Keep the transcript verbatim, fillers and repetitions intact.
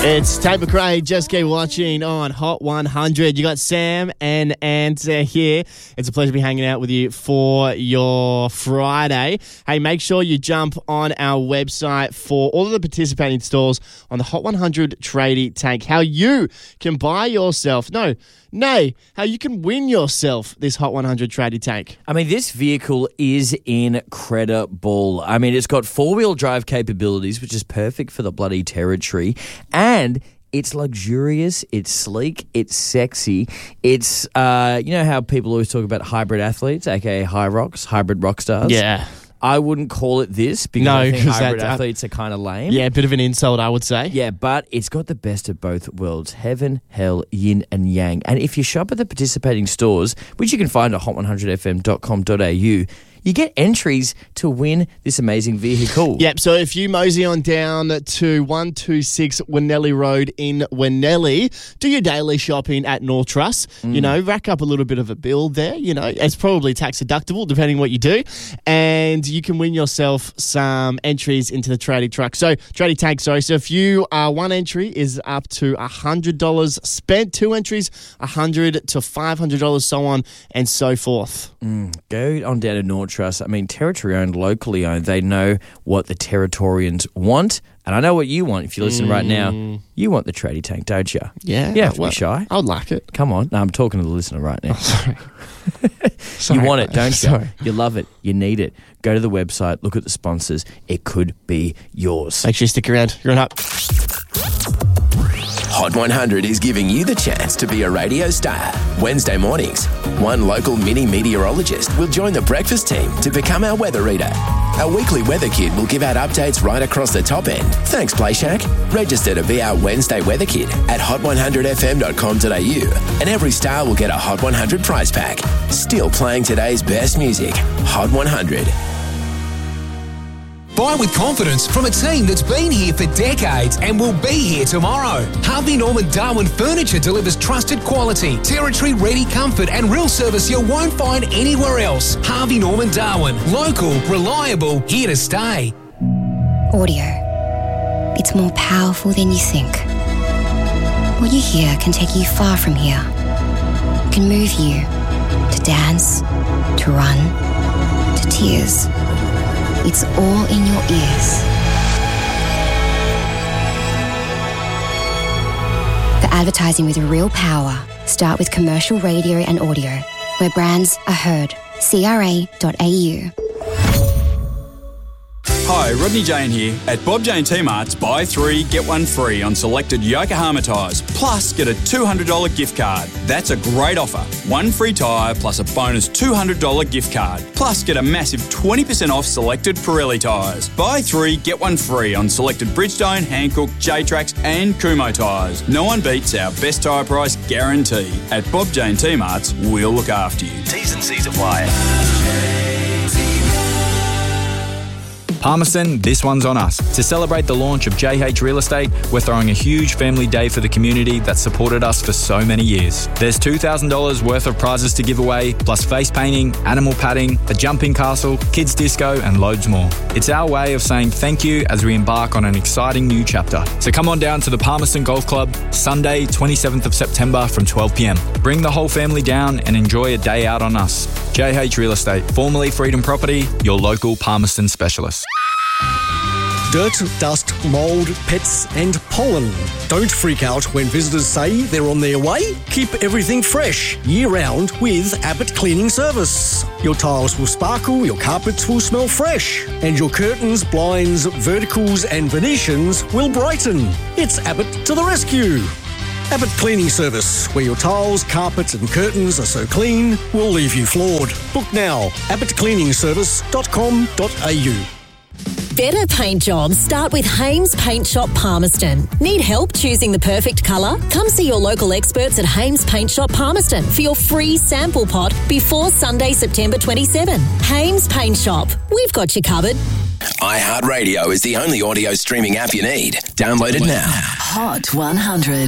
It's Tate McRae. Just keep watching on Hot one hundred. You got Sam and Ant uh, here. It's a pleasure to be hanging out with you for your Friday. Hey, make sure you jump on our website for all of the participating stores on the Hot one hundred Tradie Tank. How you can buy yourself, no, nay, how you can win yourself this Hot one hundred Tradie Tank. I mean, this vehicle is incredible. I mean, it's got four-wheel drive capabilities, which is perfect for the bloody territory. And it's luxurious, it's sleek, it's sexy. It's, uh, you know how people always talk about hybrid athletes, aka high rocks, hybrid rock stars? Yeah. I wouldn't call it this because No, I think 'cause hybrid that- athletes are kind of lame. Yeah, a bit of an insult, I would say. Yeah, but it's got the best of both worlds, heaven, hell, yin and yang. And if you shop at the participating stores, which you can find at hot one hundred f m dot com dot a u, you get entries to win this amazing vehicle. Yep, so if you mosey on down to one two six Winnelli Road in Winnelli, do your daily shopping at North Trust, mm. you know, rack up a little bit of a bill there, you know, it's probably tax deductible depending what you do, and you can win yourself some entries into the tradie truck. So, tradie tank, sorry, so if you, uh, one entry is up to one hundred dollars spent, two entries, one hundred dollars to five hundred dollars, so on and so forth. Mm. Go on down to North Trust. I mean, territory owned, locally owned. They know what the Territorians want, and I know what you want. If you listen mm. right now, you want the tradie tank, don't you? Yeah, you have to well, be shy. I would like it. Come on, no, I'm talking to the listener right now. Oh, sorry. sorry. You want it, don't you? Sorry. You love it. You need it. Go to the website. Look at the sponsors. It could be yours. Make sure you stick around. You're on up. Hot one hundred is giving you the chance to be a radio star. Wednesday mornings, one local mini meteorologist will join the breakfast team to become our weather reader. Our weekly weather kid will give out updates right across the top end. Thanks, Play Shack. Register to be our Wednesday weather kid at hot one hundred f m dot com dot a u, and every star will get a Hot one hundred prize pack. Still playing today's best music. Hot one hundred. Buy with confidence from a team that's been here for decades and will be here tomorrow. Harvey Norman Darwin Furniture delivers trusted quality, territory-ready comfort and real service you won't find anywhere else. Harvey Norman Darwin. Local, reliable, here to stay. Audio. It's more powerful than you think. What you hear can take you far from here. It can move you to dance, to run, to tears. It's all in your ears. For advertising with real power, start with commercial radio and audio, where brands are heard. C R A dot A U. Hi, Rodney Jane here. At Bob Jane T-Mart's, buy three, get one free on selected Yokohama tyres, plus get a two hundred dollars gift card. That's a great offer. One free tyre plus a bonus two hundred dollars gift card, plus get a massive twenty percent off selected Pirelli tyres. Buy three, get one free on selected Bridgestone, Hankook, J-Trax and Kumho tyres. No one beats our best tyre price guarantee. At Bob Jane T-Mart's, we'll look after you. T's and C's apply. Palmerston, this one's on us. To celebrate the launch of J H Real Estate, we're throwing a huge family day for the community that supported us for so many years. There's two thousand dollars worth of prizes to give away, plus face painting, animal padding, a jumping castle, kids disco and loads more. It's our way of saying thank you as we embark on an exciting new chapter. So come on down to the Palmerston Golf Club, Sunday, twenty-seventh of September from twelve p m. Bring the whole family down and enjoy a day out on us. J H Real Estate, formerly Freedom Property, your local Palmerston specialist. Dirt, dust, mould, pets and pollen. Don't freak out when visitors say they're on their way. Keep everything fresh year-round with Abbott Cleaning Service. Your tiles will sparkle, your carpets will smell fresh, and your curtains, blinds, verticals and Venetians will brighten. It's Abbott to the rescue. Abbott Cleaning Service, where your tiles, carpets and curtains are so clean, we'll leave you floored. Book now, abbott cleaning service dot com dot a u. Better paint jobs start with Hames Paint Shop Palmerston. Need help choosing the perfect colour? Come see your local experts at Hames Paint Shop Palmerston for your free sample pot before Sunday, September twenty-seventh. Hames Paint Shop. We've got you covered. iHeartRadio is the only audio streaming app you need. Download it now. Hot one hundred.